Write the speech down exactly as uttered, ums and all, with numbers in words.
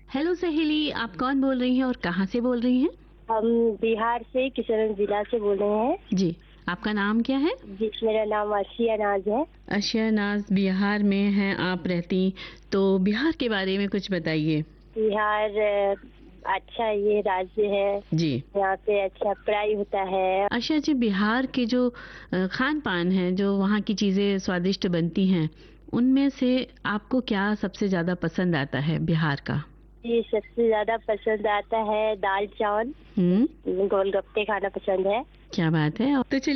Hello सहेली, आप कौन बोल रही हैं और कहाँ से बोल रही हैं? हम बिहार से किशनगंज जिला से बोल रहे हैं। जी, आपका नाम क्या है? जी, मेरा नाम आशिया नाज है। आशिया नाज, बिहार में हैं आप रहती, तो बिहार के बारे में कुछ बताइए। बिहार अ, अच्छा ये राज्य है। जी। यहाँ पे अच्छा पढ़ाई होता है। आशिया जी, बिहार के जो अ, खान पान है, जो वहाँ की चीजें स्वादिष्ट बनती हैं, उनमें से आपको क्या सबसे ज्यादा पसंद आता है बिहार का? ये सबसे ज्यादा पसंद आता है दाल चावल, हम्म। गोलगप्पे खाना पसंद है। क्या बात है। तो चलिए